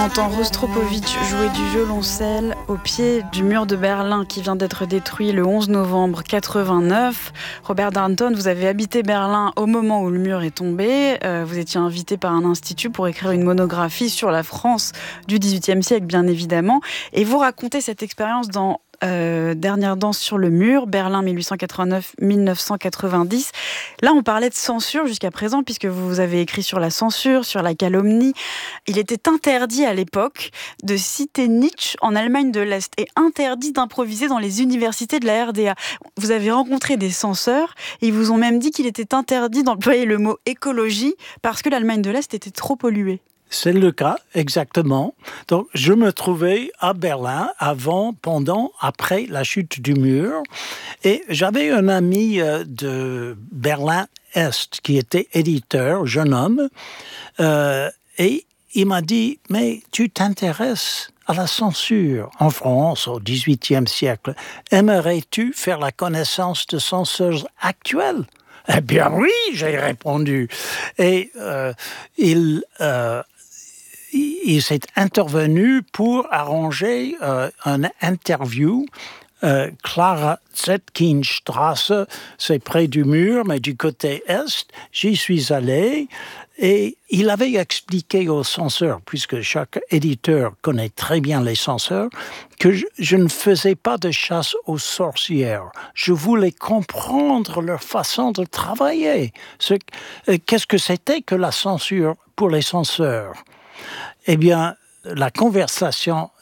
entend Rostropovitch jouer du violoncelle au pied du mur de Berlin qui vient d'être détruit le 11 novembre 89. Robert Darnton, vous avez habité Berlin au moment où le mur est tombé. Vous étiez invité par un institut pour écrire une monographie sur la France du XVIIIe siècle, bien évidemment. Et vous racontez cette expérience dans Dernière danse sur le mur, Berlin 1889-1990. Là, on parlait de censure jusqu'à présent, puisque vous avez écrit sur la censure, sur la calomnie. Il était interdit à l'époque de citer Nietzsche en Allemagne de l'Est et interdit d'improviser dans les universités de la RDA. Vous avez rencontré des censeurs et ils vous ont même dit qu'il était interdit d'employer le mot écologie parce que l'Allemagne de l'Est était trop polluée. C'est le cas, exactement. Donc, je me trouvais à Berlin avant, pendant, après la chute du mur. Et j'avais un ami de Berlin-Est qui était éditeur, jeune homme. Et il m'a dit, mais tu t'intéresses à la censure en France au XVIIIe siècle. Aimerais-tu faire la connaissance de censeurs actuels? Eh bien oui, j'ai répondu. Et il s'est intervenu pour arranger une interview. Clara Zetkinstrasse, c'est près du mur, mais du côté est. J'y suis allé et il avait expliqué aux censeurs, puisque chaque éditeur connaît très bien les censeurs, que je ne faisais pas de chasse aux sorcières. Je voulais comprendre leur façon de travailler. Qu'est-ce que c'était que la censure pour les censeurs? Eh bien, la conversation